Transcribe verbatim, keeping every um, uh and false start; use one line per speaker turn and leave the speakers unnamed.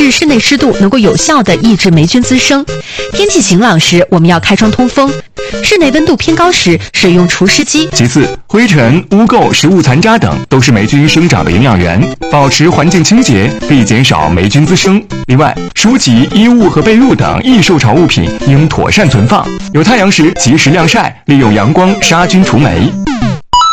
制室内湿度能够有效地抑制霉菌滋生。天气晴朗时，我们要开窗通风；室内温度偏高时，使用除湿机。
其次，灰尘、污垢、食物残渣等都是霉菌生长的营养源，保持环境清洁可以减少霉菌滋生。另外，书籍、衣物和被褥等易受潮物品应妥善存放，有太阳时及时晾晒，利用阳光杀菌除霉。